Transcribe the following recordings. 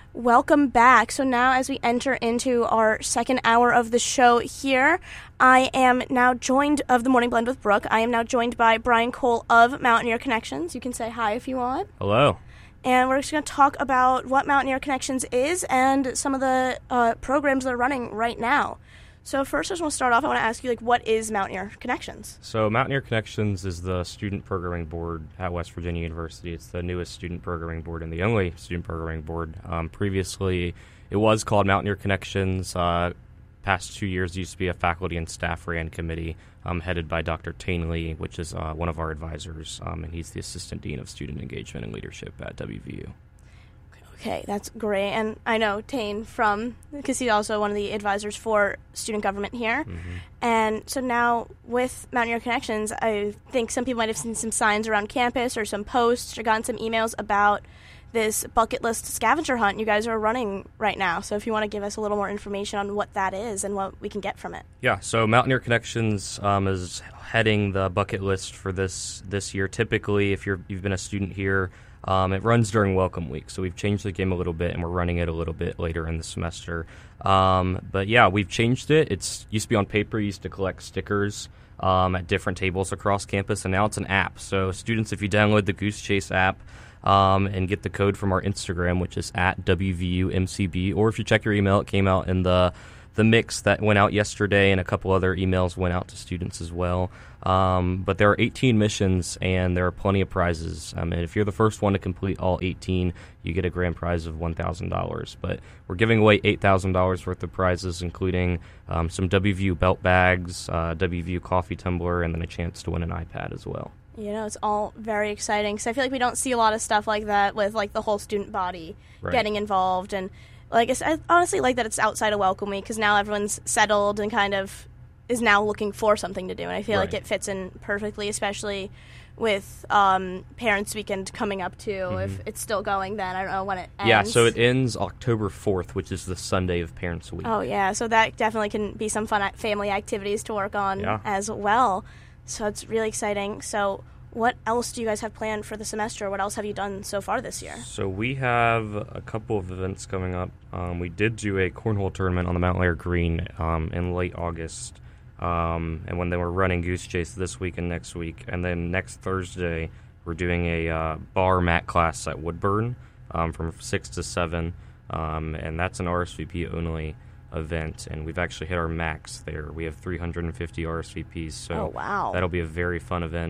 Welcome back. So now as we enter into our second hour of the show here, I am now joined of the Morning Blend with Brooke. I am now joined by Brian Cole of Mountaineer Connections. You can say hi if you want. Hello. And we're just going to talk about what Mountaineer Connections is and some of the programs that are running right now. So first, I just want to start off, I want to ask you, what is Mountaineer Connections? So Mountaineer Connections is the student programming board at West Virginia University. It's the newest student programming board and the only student programming board. Previously, it was called Mountaineer Connections. Past 2 years, it used to be a faculty and staff ran committee headed by Dr. Tane Lee, which is one of our advisors, and he's the Assistant Dean of Student Engagement and Leadership at WVU. Okay, that's great. And I know Tane because he's also one of the advisors for student government here. Mm-hmm. And so now with Mountaineer Connections, I think some people might have seen some signs around campus or some posts or gotten some emails about this bucket list scavenger hunt you guys are running right now. So if you want to give us a little more information on what that is and what we can get from it. Yeah, so Mountaineer Connections is heading the bucket list for this year. Typically, if you've been a student here, it runs during Welcome Week, so we've changed the game a little bit, and we're running it a little bit later in the semester. But yeah, we've changed it. It used to be on paper. You used to collect stickers at different tables across campus, and now it's an app. So students, if you download the Goose Chase app and get the code from our Instagram, which is at WVUMCB, or if you check your email, it came out in the mix that went out yesterday, and a couple other emails went out to students as well. But there are 18 missions, and there are plenty of prizes. And if you're the first one to complete all 18, you get a grand prize of $1,000. But we're giving away $8,000 worth of prizes, including some WVU belt bags, WVU coffee tumbler, and then a chance to win an iPad as well. It's all very exciting, because I feel like we don't see a lot of stuff like that with, the whole student body getting involved. And I honestly like that it's outside of Welcome Week, because now everyone's settled and kind of is now looking for something to do. And I feel like it fits in perfectly, especially with Parents' Weekend coming up, too. Mm-hmm. If it's still going then. I don't know when it ends. Yeah, so it ends October 4th, which is the Sunday of Parents' Week. Oh, yeah. So that definitely can be some fun family activities to work on as well. So it's really exciting. So what else do you guys have planned for the semester? What else have you done so far this year? So we have a couple of events coming up. We did do a cornhole tournament on the Mount Lair Green in late August. And when they were running Goose Chase this week and next week. And then next Thursday, we're doing a bar mat class at Woodburn from 6 to 7. And that's an RSVP only event. And we've actually hit our max there. We have 350 RSVPs. So that'll be a very fun event.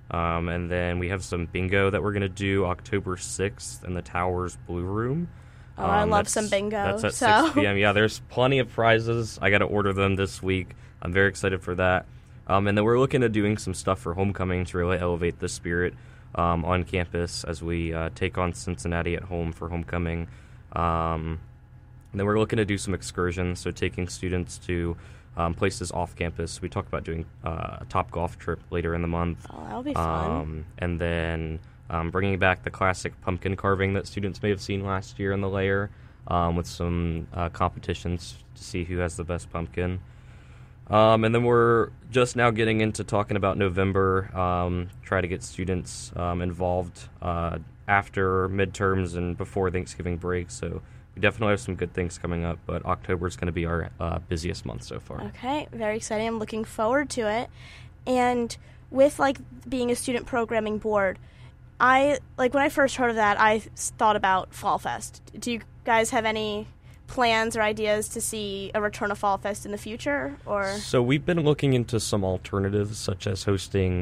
And then we have some bingo that we're going to do October 6th in the Tower's Blue Room. Oh, I love some bingo. That's at 6 p.m. Yeah, there's plenty of prizes. I got to order them this week. I'm very excited for that. And then we're looking at doing some stuff for homecoming to really elevate the spirit on campus as we take on Cincinnati at home for homecoming. And then we're looking to do some excursions, so taking students to places off campus. We talked about doing a Top Golf trip later in the month. Oh, that'll be fun. And then bringing back the classic pumpkin carving that students may have seen last year in the layer with some competitions to see who has the best pumpkin. And then we're just now getting into talking about November, try to get students involved after midterms and before Thanksgiving break. So we definitely have some good things coming up, but October is going to be our busiest month so far. Okay, very exciting. I'm looking forward to it. And with, being a student programming board, when I first heard of that, I thought about Fall Fest. Do you guys have any plans or ideas to see a return of Fall Fest in the future? So we've been looking into some alternatives, such as hosting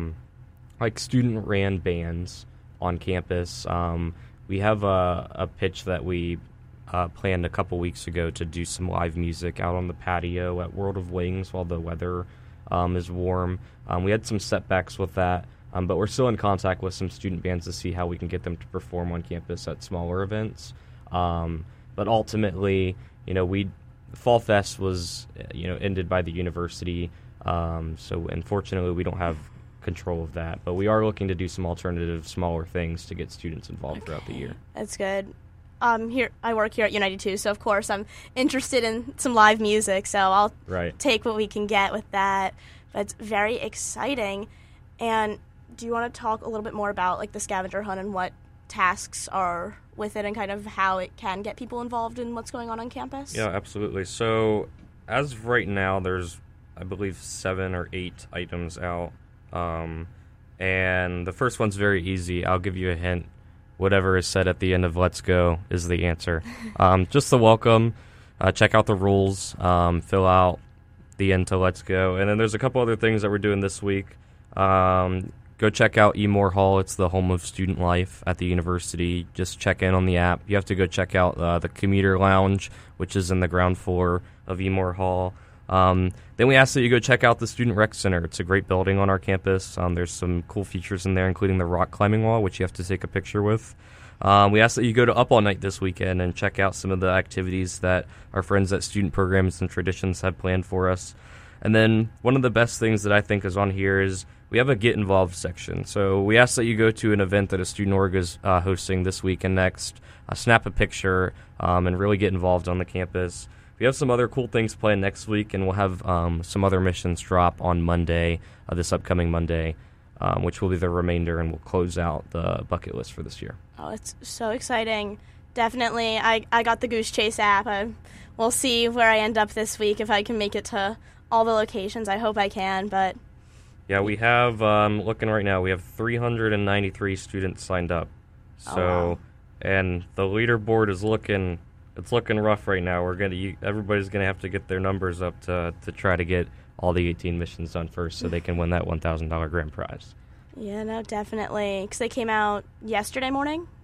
student-ran bands on campus. We have a pitch that we planned a couple weeks ago to do some live music out on the patio at World of Wings while the weather is warm. We had some setbacks with that, but we're still in contact with some student bands to see how we can get them to perform on campus at smaller events. But ultimately, Fall Fest was, ended by the university. So unfortunately, we don't have control of that. But we are looking to do some alternative, smaller things to get students involved throughout the year. That's good. I work here at United too, so of course I'm interested in some live music. So I'll take what we can get with that. But it's very exciting. And do you want to talk a little bit more about the scavenger hunt and what tasks are with it and kind of how it can get people involved in what's going on campus? Yeah, absolutely. So as of right now, there's, I believe, 7 or 8 items out. And the first one's very easy. I'll give you a hint. Whatever is said at the end of Let's Go is the answer. Just the welcome. Check out the rules. Fill out the end to Let's Go. And then there's a couple other things that we're doing this week. Go check out Emore Hall. It's the home of student life at the university. Just check in on the app. You have to go check out the commuter lounge, which is in the ground floor of Emore Hall. Then we ask that you go check out the Student Rec Center. It's a great building on our campus. There's some cool features in there, including the rock climbing wall, which you have to take a picture with. We ask that you go to Up All Night this weekend and check out some of the activities that our friends at Student Programs and Traditions have planned for us. And then one of the best things that I think is on here is we have a Get Involved section. So we ask that you go to an event that a student org is hosting this week and next, snap a picture, and really get involved on the campus. We have some other cool things planned next week, and we'll have some other missions drop on Monday, this upcoming Monday, which will be the remainder, and we'll close out the bucket list for this year. Oh, it's so exciting. Definitely. I got the Goose Chase app. We'll see where I end up this week, if I can make it to all the locations. I hope I can, but... Yeah, we have, looking right now, we have 393 students signed up. So, wow. And the leaderboard is looking rough right now. Everybody's gonna have to get their numbers up to try to get all the 18 missions done first, so they can win that $1,000 grand prize. Yeah, no, definitely. Because they came out yesterday morning.